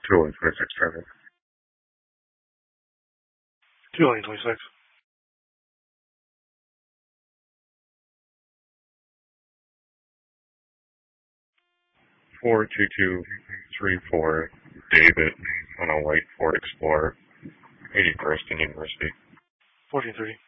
226 traffic. 226. 42234 David on a white Ford Explorer, 81st and University. 1430.